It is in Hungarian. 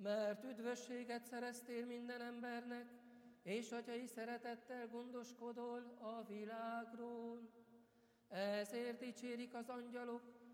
mert üdvösséget szereztél minden embernek, és atyai szeretettel gondoskodol a világról. Ezért dicsérik az angyalok,